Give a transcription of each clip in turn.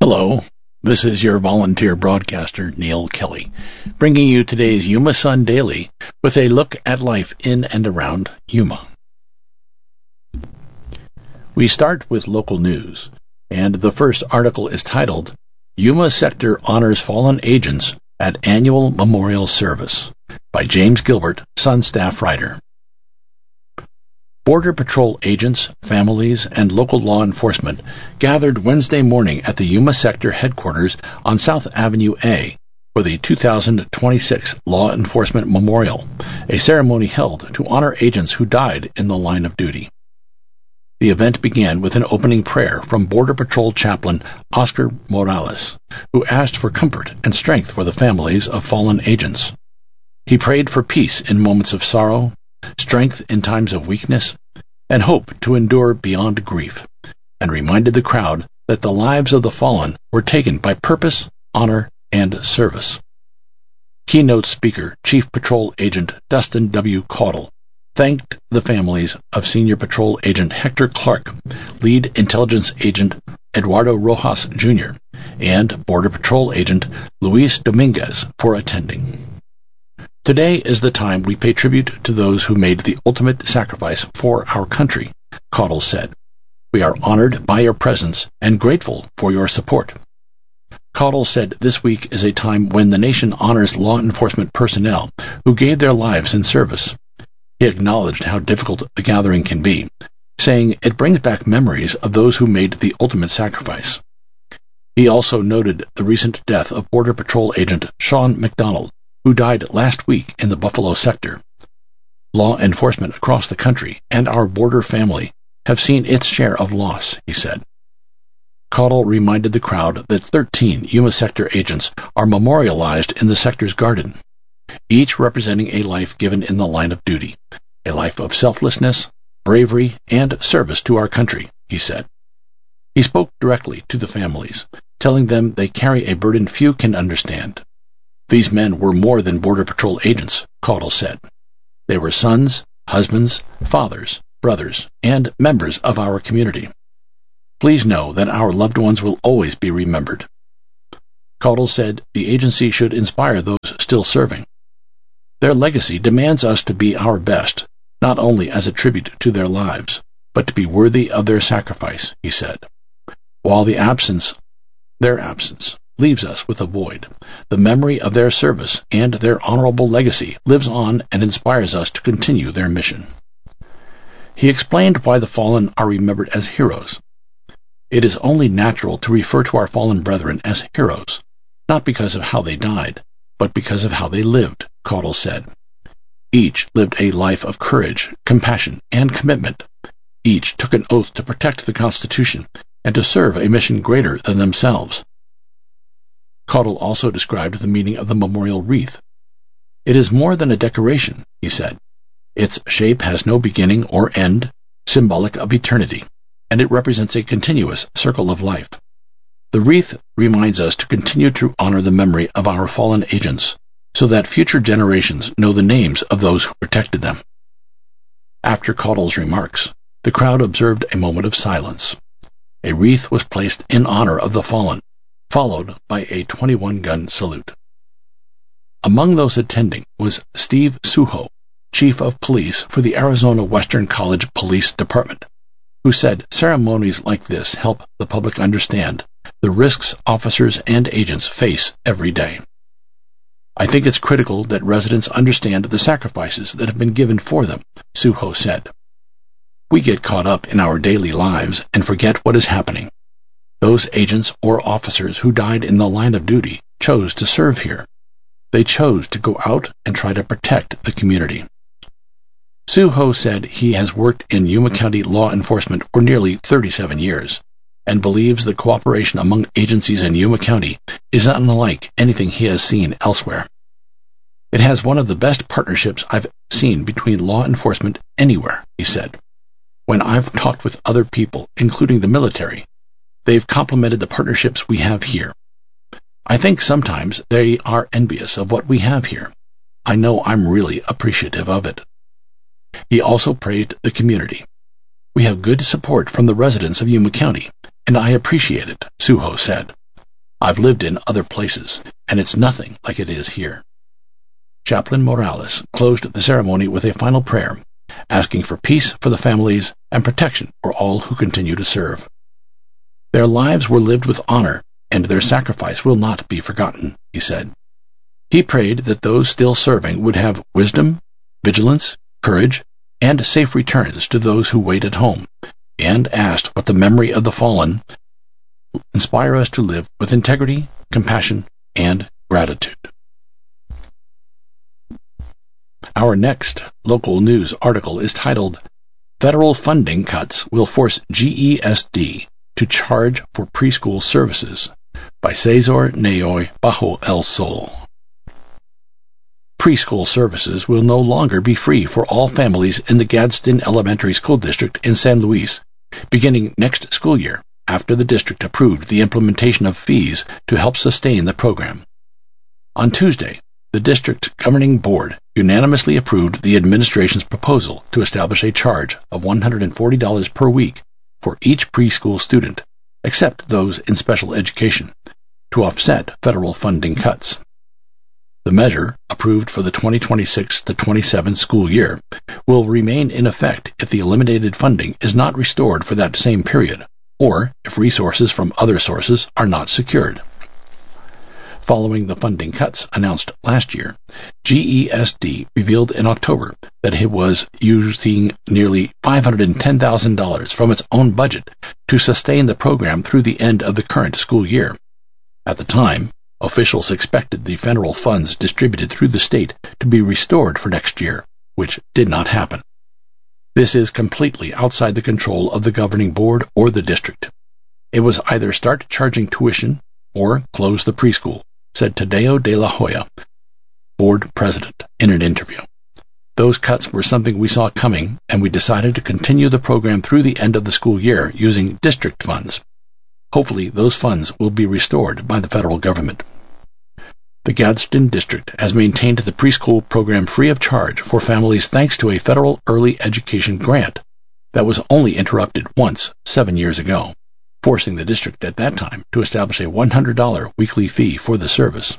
Hello, this is your volunteer broadcaster, Neil Kelly, bringing you today's Yuma Sun Daily with a look at life in and around Yuma. We start with local news, and the first article is titled, Yuma Sector Honors Fallen Agents at Annual Memorial Service, by James Gilbert, Sun staff writer. Border Patrol agents, families, and local law enforcement gathered Wednesday morning at the Yuma Sector headquarters on South Avenue A for the 2026 Law Enforcement Memorial, a ceremony held to honor agents who died in the line of duty. The event began with an opening prayer from Border Patrol Chaplain Oscar Morales, who asked for comfort and strength for the families of fallen agents. He prayed for peace in moments of sorrow, strength in times of weakness, and hope to endure beyond grief, and reminded the crowd that the lives of the fallen were taken by purpose, honor, and service. Keynote speaker, Chief Patrol Agent Dustin W. Caudle, thanked the families of Senior Patrol Agent Hector Clark, Lead Intelligence Agent Eduardo Rojas, Jr., and Border Patrol Agent Luis Dominguez for attending. Today is the time we pay tribute to those who made the ultimate sacrifice for our country, Caudle said. We are honored by your presence and grateful for your support. Caudle said this week is a time when the nation honors law enforcement personnel who gave their lives in service. He acknowledged how difficult the gathering can be, saying it brings back memories of those who made the ultimate sacrifice. He also noted the recent death of Border Patrol Agent Sean McDonald, who died last week in the Buffalo sector. Law enforcement across the country and our border family have seen its share of loss, he said. Caudle reminded the crowd that 13 Yuma sector agents are memorialized in the sector's garden, each representing a life given in the line of duty, a life of selflessness, bravery, and service to our country, he said. He spoke directly to the families, telling them they carry a burden few can understand. These men were more than Border Patrol agents, Caudle said. They were sons, husbands, fathers, brothers, and members of our community. Please know that our loved ones will always be remembered. Caudle said the agency should inspire those still serving. Their legacy demands us to be our best, not only as a tribute to their lives, but to be worthy of their sacrifice, he said. While their absence leaves us with a void, the memory of their service and their honorable legacy lives on and inspires us to continue their mission. He explained why the fallen are remembered as heroes. It is only natural to refer to our fallen brethren as heroes, not because of how they died, but because of how they lived, Caudle said. Each lived a life of courage, compassion, and commitment. Each took an oath to protect the Constitution and to serve a mission greater than themselves. Caudle also described the meaning of the memorial wreath. It is more than a decoration, he said. Its shape has no beginning or end, symbolic of eternity, and it represents a continuous circle of life. The wreath reminds us to continue to honor the memory of our fallen agents, so that future generations know the names of those who protected them. After Caudle's remarks, the crowd observed a moment of silence. A wreath was placed in honor of the fallen, followed by a 21-gun salute. Among those attending was Steve Suho, Chief of Police for the Arizona Western College Police Department, who said ceremonies like this help the public understand the risks officers and agents face every day. I think it's critical that residents understand the sacrifices that have been given for them, Suho said. We get caught up in our daily lives and forget what is happening. Those agents or officers who died in the line of duty chose to serve here. They chose to go out and try to protect the community. Suho said he has worked in Yuma County law enforcement for nearly 37 years and believes the cooperation among agencies in Yuma County is unlike anything he has seen elsewhere. It has one of the best partnerships I've seen between law enforcement anywhere, he said. When I've talked with other people, including the military, they've complimented the partnerships we have here. I think sometimes they are envious of what we have here. I know I'm really appreciative of it. He also praised the community. We have good support from the residents of Yuma County, and I appreciate it, Suho said. I've lived in other places, and it's nothing like it is here. Chaplain Morales closed the ceremony with a final prayer, asking for peace for the families and protection for all who continue to serve. Their lives were lived with honor, and their sacrifice will not be forgotten, he said. He prayed that those still serving would have wisdom, vigilance, courage, and safe returns to those who wait at home, and asked what the memory of the fallen inspire us to live with integrity, compassion, and gratitude. Our next local news article is titled, Federal Funding Cuts Will Force GESD to Charge for Preschool Services, by Cesar Nayoy Bajo El Sol. Preschool services will no longer be free for all families in the Gadsden Elementary School District in San Luis, beginning next school year, after the district approved the implementation of fees to help sustain the program. On Tuesday, the district governing board unanimously approved the administration's proposal to establish a charge of $140 per week for each preschool student, except those in special education, to offset federal funding cuts. The measure, approved for the 2026-27 school year, will remain in effect if the eliminated funding is not restored for that same period, or if resources from other sources are not secured. Following the funding cuts announced last year, GESD revealed in October that it was using nearly $510,000 from its own budget to sustain the program through the end of the current school year. At the time, officials expected the federal funds distributed through the state to be restored for next year, which did not happen. This is completely outside the control of the governing board or the district. It was either start charging tuition or close the preschool, said Tadeo de la Hoya, board president, in an interview. Those cuts were something we saw coming, and we decided to continue the program through the end of the school year using district funds. Hopefully those funds will be restored by the federal government. The Gadsden District has maintained the preschool program free of charge for families thanks to a federal early education grant that was only interrupted once 7 years ago, forcing the district at that time to establish a $100 weekly fee for the service.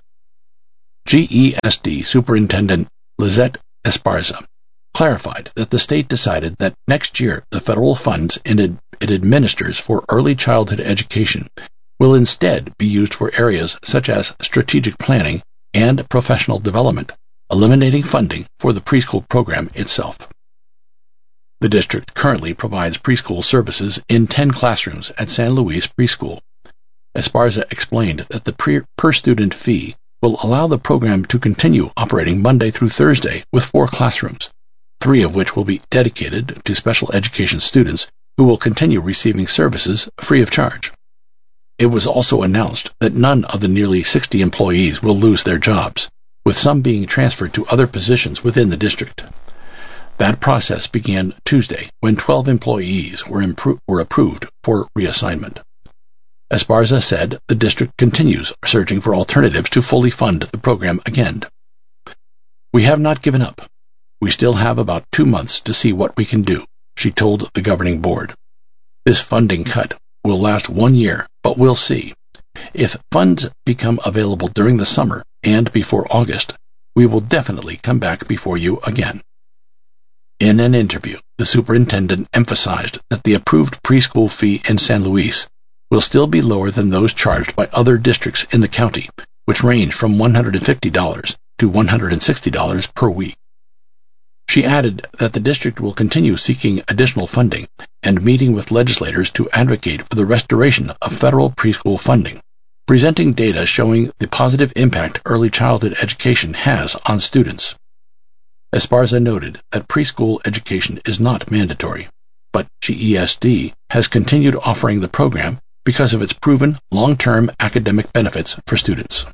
GESD Superintendent Lizette Esparza clarified that the state decided that next year the federal funds it administers for early childhood education will instead be used for areas such as strategic planning and professional development, eliminating funding for the preschool program itself. The district currently provides preschool services in 10 classrooms at San Luis Preschool. Esparza explained that the per-student fee will allow the program to continue operating Monday through Thursday with 4 classrooms, 3 of which will be dedicated to special education students who will continue receiving services free of charge. It was also announced that none of the nearly 60 employees will lose their jobs, with some being transferred to other positions within the district. That process began Tuesday when 12 employees were approved for reassignment. Esparza said the district continues searching for alternatives to fully fund the program again. We have not given up. We still have about 2 months to see what we can do, she told the governing board. This funding cut will last 1 year, but we'll see. If funds become available during the summer and before August, we will definitely come back before you again. In an interview, the superintendent emphasized that the approved preschool fee in San Luis will still be lower than those charged by other districts in the county, which range from $150 to $160 per week. She added that the district will continue seeking additional funding and meeting with legislators to advocate for the restoration of federal preschool funding, presenting data showing the positive impact early childhood education has on students. Esparza noted that preschool education is not mandatory, but GESD has continued offering the program because of its proven long-term academic benefits for students.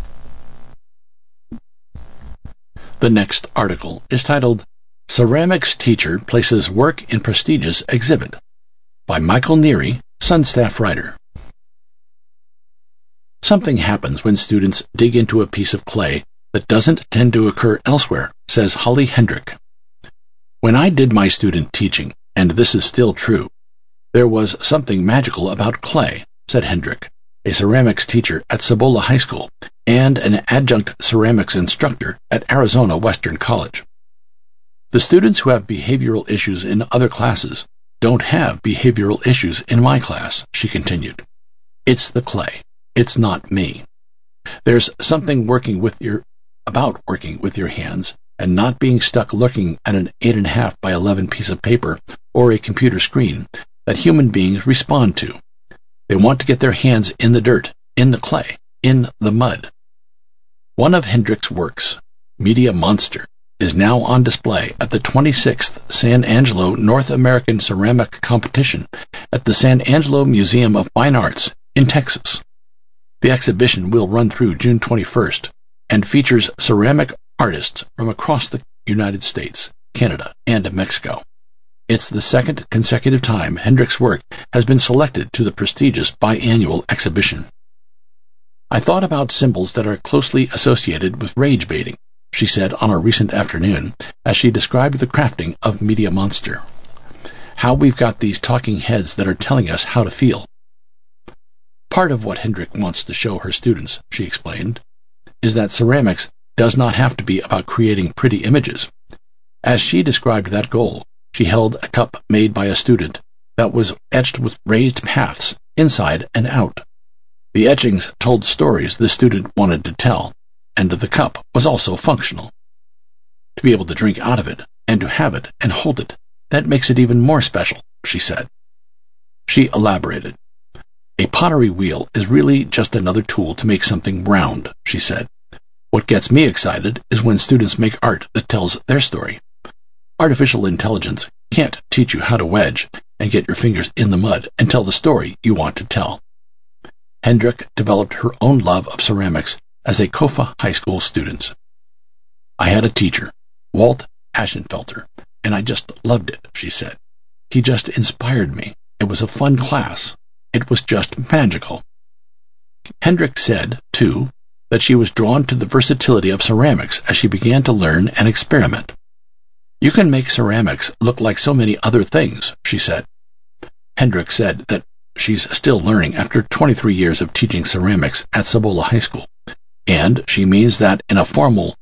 The next article is titled, Ceramics Teacher Places Work in Prestigious Exhibit, by Michael Neary, Sun staff writer. Something happens when students dig into a piece of clay that doesn't tend to occur elsewhere, says Holly Hendrick. When I did my student teaching, and this is still true, there was something magical about clay, said Hendrick, a ceramics teacher at Cibola High School, and an adjunct ceramics instructor at Arizona Western College. The students who have behavioral issues in other classes don't have behavioral issues in my class, she continued. It's the clay. It's not me. There's something about working with your hands and not being stuck looking at an 8.5 by 11 piece of paper or a computer screen that human beings respond to. They want to get their hands in the dirt, in the clay, in the mud. One of Hendrick's works, Media Monster, is now on display at the 26th San Angelo North American Ceramic Competition at the San Angelo Museum of Fine Arts in Texas. The exhibition will run through June 21st and features ceramic artists from across the United States, Canada, and Mexico. It's the second consecutive time Hendrick's work has been selected to the prestigious biannual exhibition. I thought about symbols that are closely associated with rage baiting, she said on a recent afternoon as she described the crafting of Media Monster. How we've got these talking heads that are telling us how to feel. Part of what Hendrick wants to show her students, she explained, is that ceramics does not have to be about creating pretty images. As she described that goal, she held a cup made by a student that was etched with raised paths inside and out. The etchings told stories the student wanted to tell, and the cup was also functional. To be able to drink out of it, and to have it and hold it, that makes it even more special, she said. She elaborated. A pottery wheel is really just another tool to make something round, she said. What gets me excited is when students make art that tells their story. Artificial intelligence can't teach you how to wedge and get your fingers in the mud and tell the story you want to tell. Hendrick developed her own love of ceramics as a Kofa High School student. I had a teacher, Walt Aschenfelter, and I just loved it, she said. He just inspired me. It was a fun class. It was just magical. Hendrick said, too, that she was drawn to the versatility of ceramics as she began to learn and experiment. You can make ceramics look like so many other things, she said. Hendrick said that she's still learning after 23 years of teaching ceramics at Cibola High School, and she means that in a formal